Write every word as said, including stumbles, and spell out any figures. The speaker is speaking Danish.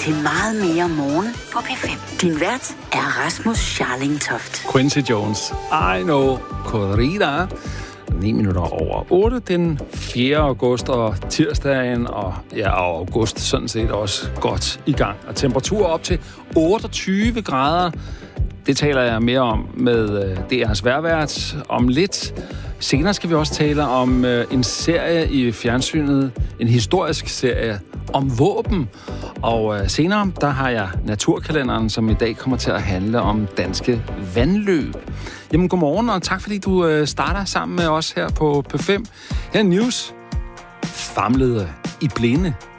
til meget mere morgen på P fem. Din vært er Rasmus Scharling Toft. Quincy Jones, I know Corrida. ni minutter over otte den fjerde august og tirsdagen, og ja, og august sådan set også godt i gang. Og temperatur op til otteogtyve grader. Det taler jeg mere om med D R's vejrvært om lidt. Senere skal vi også tale om en serie i fjernsynet, en historisk serie om våben. Og senere, der har jeg naturkalenderen, som i dag kommer til at handle om danske vandløb. Jamen, godmorgen, og tak fordi du starter sammen med os her på P fem. Her er news. Famlede i blinde.